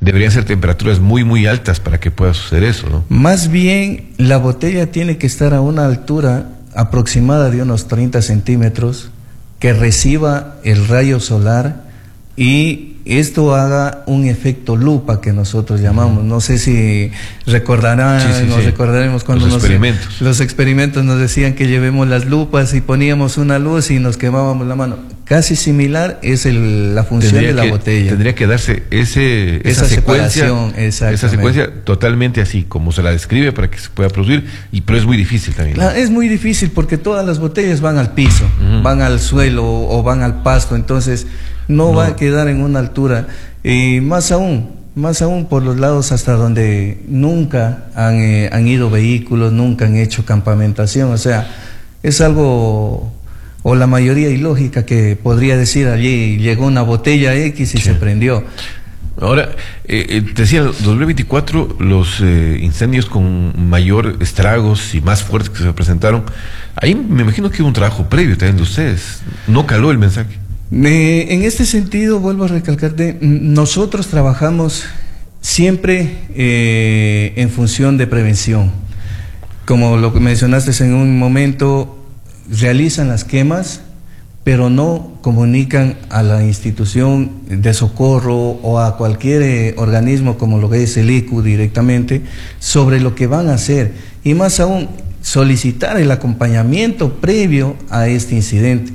deberían ser temperaturas muy, muy altas para que pueda suceder eso, ¿no? Más bien, la botella tiene que estar a una altura aproximada de unos 30 centímetros, que reciba el rayo solar y esto haga un efecto lupa que nosotros llamamos. No sé si recordarán, recordaremos cuando los experimentos nos decían que llevemos las lupas y poníamos una luz y nos quemábamos la mano. Casi similar es la función de la botella. Tendría que darse esa secuencia totalmente así, como se la describe para que se pueda producir, pero es muy difícil también, ¿no? Es muy difícil porque todas las botellas van al piso, van al suelo o van al pasto, entonces no va a quedar en una altura. Y más aún por los lados hasta donde nunca han ido vehículos, nunca han hecho campamentación, o sea, es algo, o la mayoría ilógica, que podría decir allí llegó una botella X y se prendió. Ahora, te decía, 2024, los incendios con mayor estragos y más fuertes que se presentaron, ahí me imagino que hubo un trabajo previo también de ustedes, no caló el mensaje. En este sentido, vuelvo a recalcarte, nosotros trabajamos siempre en función de prevención. Como lo que mencionaste en un momento, realizan las quemas, pero no comunican a la institución de socorro o a cualquier organismo como lo que es el ICU directamente sobre lo que van a hacer, y más aún solicitar el acompañamiento previo a este incidente.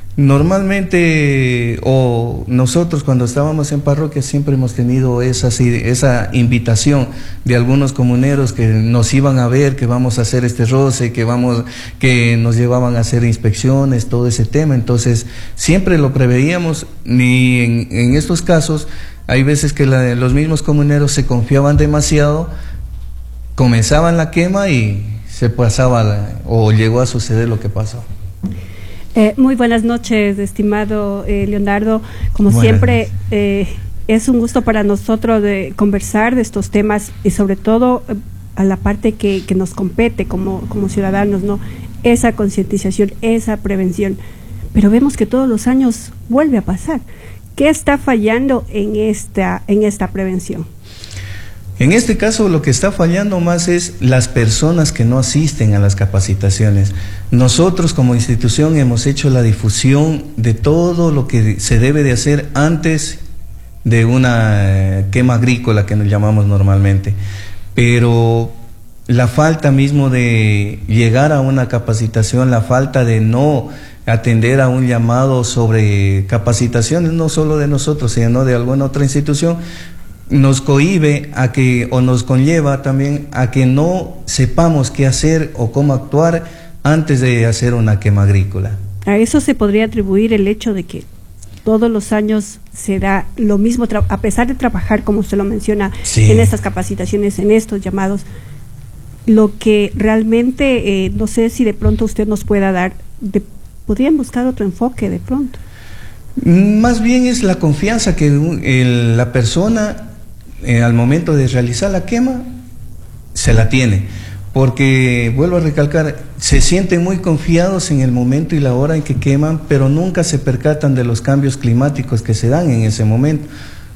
Normalmente, o nosotros cuando estábamos en parroquia siempre hemos tenido esa invitación de algunos comuneros que nos iban a ver, que vamos a hacer este roce, que nos llevaban a hacer inspecciones, todo ese tema. Entonces siempre lo preveíamos, y en estos casos hay veces que los mismos comuneros se confiaban demasiado, comenzaban la quema y se pasaba o llegó a suceder lo que pasó. Muy buenas noches, estimado Leonardo. Como siempre, es un gusto para nosotros de conversar de estos temas y sobre todo a la parte que nos compete como ciudadanos, ¿no? Esa concientización, esa prevención. Pero vemos que todos los años vuelve a pasar. ¿Qué está fallando en esta prevención? En este caso, lo que está fallando más es las personas que no asisten a las capacitaciones. Nosotros como institución hemos hecho la difusión de todo lo que se debe de hacer antes de una quema agrícola, que nos llamamos normalmente, pero la falta mismo de llegar a una capacitación, la falta de no atender a un llamado sobre capacitaciones, no solo de nosotros, sino de alguna otra institución, nos cohíbe o nos conlleva también a que no sepamos qué hacer o cómo actuar antes de hacer una quema agrícola. A eso se podría atribuir el hecho de que todos los años se da lo mismo, a pesar de trabajar, como usted lo menciona, en estas capacitaciones, en estos llamados, lo que realmente, no sé si de pronto usted nos pueda dar, podrían buscar otro enfoque de pronto. Más bien es la confianza que la persona al momento de realizar la quema se la tiene, porque vuelvo a recalcar, se sienten muy confiados en el momento y la hora en que queman, pero nunca se percatan de los cambios climáticos que se dan en ese momento.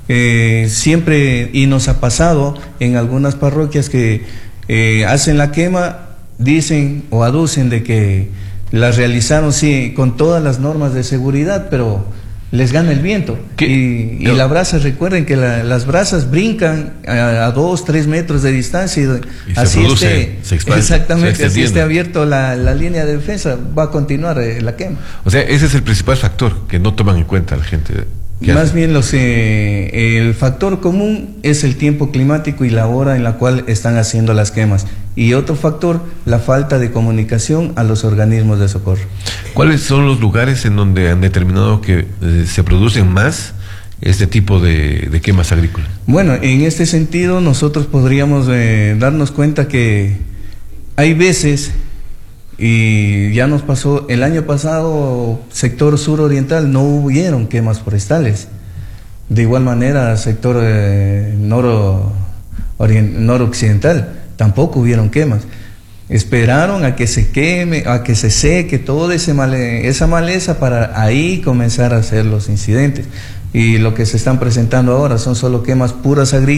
Siempre, y nos ha pasado en algunas parroquias que hacen la quema, dicen o aducen de que la realizaron con todas las normas de seguridad, pero les gana el viento. Y la brasa, recuerden que las brasas brincan a 2-3 metros de distancia y así se expande, exactamente, así esté abierto la línea de defensa, va a continuar la quema. O sea, ese es el principal factor que no toman en cuenta la gente. Más bien el factor común es el tiempo climático y la hora en la cual están haciendo las quemas. Y otro factor, la falta de comunicación a los organismos de socorro. ¿Cuáles son los lugares en donde han determinado que se producen más este tipo de quemas agrícolas? Bueno, en este sentido nosotros podríamos darnos cuenta que hay veces, y ya nos pasó el año pasado, sector suroriental no hubieron quemas forestales. De igual manera, sector noroccidental tampoco hubieron quemas. Esperaron a que se queme, a que se seque toda esa maleza para ahí comenzar a hacer los incidentes. Y lo que se están presentando ahora son solo quemas puras agrícolas.